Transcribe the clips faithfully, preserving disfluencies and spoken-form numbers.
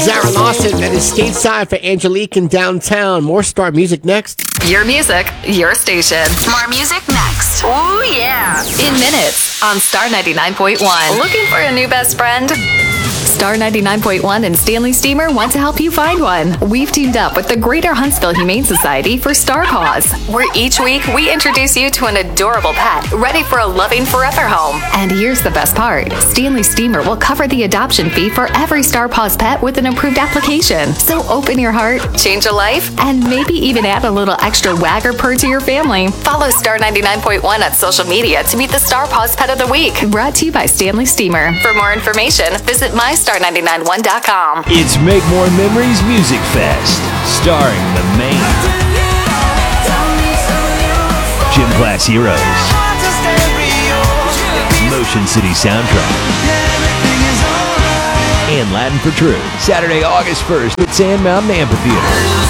Zara Lawson, that is Stateside for Angelique in Downtown. More Star Music next. Your music, your station. More music next. Ooh, yeah. In minutes on Star ninety-nine point one. Looking for a new best friend? Star ninety-nine point one and Stanley Steamer want to help you find one. We've teamed up with the Greater Huntsville Humane Society for Star Paws, where each week we introduce you to an adorable pet ready for a loving forever home. And here's the best part. Stanley Steamer will cover the adoption fee for every Star Paws pet with an approved application. So open your heart, change a life, and maybe even add a little extra wag or purr to your family. Follow Star ninety-nine point one on social media to meet the Star Paws Pet of the Week. Brought to you by Stanley Steamer. For more information, visit my star nine nine one dot com. It's Make More Memories Music Fest, starring the main Gym Class Heroes, Motion City Soundtrack, and Latin for True. Saturday, August first at Sand Mountain Amphitheater.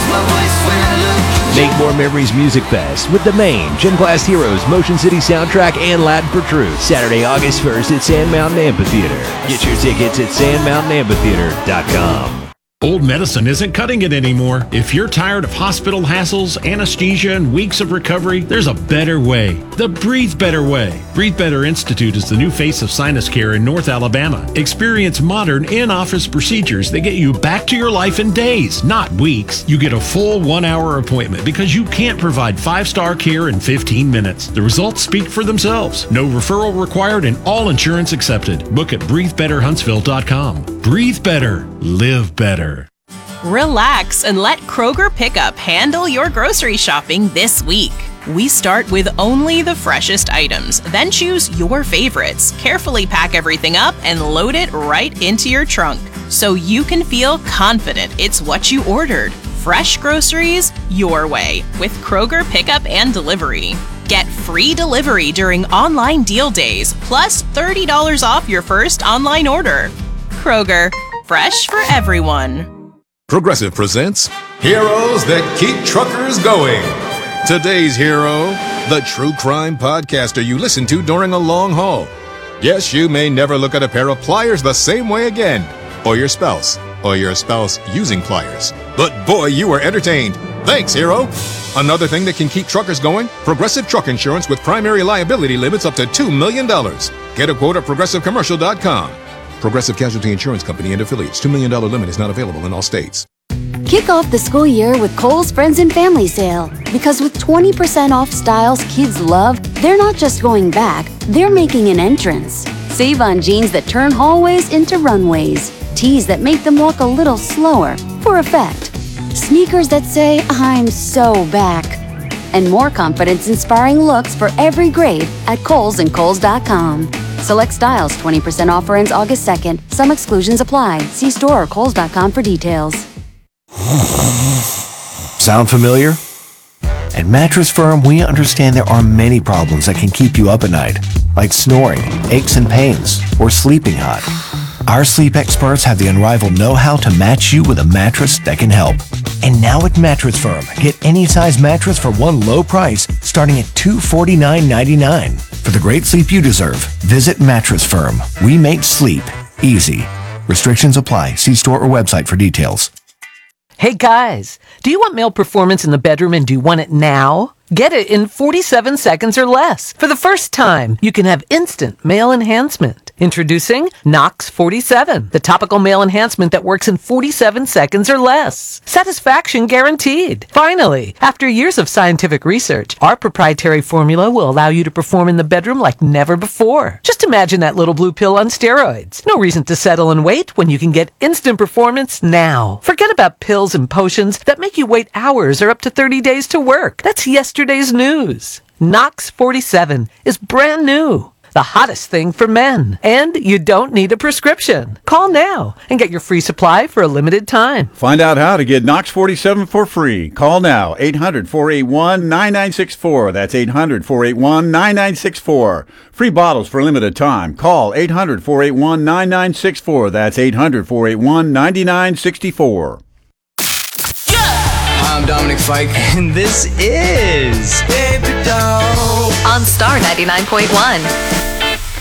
Make More Memories Music Fest with the main Gym Class Heroes, Motion City Soundtrack, and Latin for Truth. Saturday, August first at Sand Mountain Amphitheater. Get your tickets at sand mountain amphitheater dot com. Old medicine isn't cutting it anymore. If you're tired of hospital hassles, anesthesia, and weeks of recovery, there's a better way. The Breathe Better Way. Breathe Better Institute is the new face of sinus care in North Alabama. Experience modern in-office procedures that get you back to your life in days, not weeks. You get a full one-hour appointment because you can't provide five-star care in fifteen minutes. The results speak for themselves. No referral required and all insurance accepted. Book at breathe better huntsville dot com. Breathe better. Live better. Relax and let Kroger Pickup handle your grocery shopping this week. We start with only the freshest items, then choose your favorites, carefully pack everything up, and load it right into your trunk so you can feel confident it's what you ordered. Fresh groceries your way with Kroger Pickup and Delivery. Get free delivery during online deal days, plus thirty dollars off your first online order. Kroger, fresh for everyone. Progressive presents Heroes That Keep Truckers Going. Today's hero, the true crime podcaster you listen to during a long haul. Yes, you may never look at a pair of pliers the same way again, or your spouse, or your spouse using pliers. But boy, you were entertained. Thanks, hero. Another thing that can keep truckers going, Progressive Truck Insurance with primary liability limits up to two million dollars. Get a quote at progressive commercial dot com. Progressive Casualty Insurance Company and affiliates. two million dollars limit is not available in all states. Kick off the school year with Kohl's Friends and Family Sale. Because with twenty percent off styles kids love, they're not just going back, they're making an entrance. Save on jeans that turn hallways into runways. Tees that make them walk a little slower, for effect. Sneakers that say, I'm so back. And more confidence-inspiring looks for every grade at Kohl's and Kohl's dot com. Select styles, twenty percent offer ends August second. Some exclusions apply. See store or Kohl's dot com for details. Sound familiar? At Mattress Firm, we understand there are many problems that can keep you up at night, like snoring, aches and pains, or sleeping hot. Our sleep experts have the unrivaled know-how to match you with a mattress that can help. And now at Mattress Firm, get any size mattress for one low price starting at two hundred forty-nine ninety-nine. For the great sleep you deserve, visit Mattress Firm. We make sleep easy. Restrictions apply. See store or website for details. Hey guys, do you want male performance in the bedroom and do you want it now? Get it in forty-seven seconds or less. For the first time, you can have instant male enhancement. Introducing Nox forty-seven, the topical male enhancement that works in forty-seven seconds or less. Satisfaction guaranteed. Finally, after years of scientific research, our proprietary formula will allow you to perform in the bedroom like never before. Just imagine that little blue pill on steroids. No reason to settle and wait when you can get instant performance now. Forget about pills and potions that make you wait hours or up to thirty days to work. That's yesterday's news. Nox forty-seven is brand new. The hottest thing for men. And you don't need a prescription. Call now and get your free supply for a limited time. Find out how to get Nox forty-seven for free. Call now, eight hundred, four eight one, nine nine six four. That's eight hundred, four eight one, nine nine six four. Free bottles for a limited time. Call eight hundred, four eight one, nine nine six four. That's eight hundred, four eight one, nine nine six four. I'm Dominic Fike, and this is Baby Doll on Star ninety-nine point one.